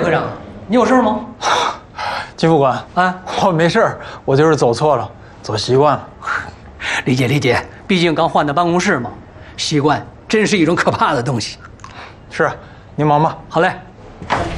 科长，你有事吗？ 金副官啊， 我没事儿，我就是走错了，走习惯了。 理解理解，毕竟刚换的办公室嘛，习惯真是一种可怕的东西。 是，您忙吧。 好嘞。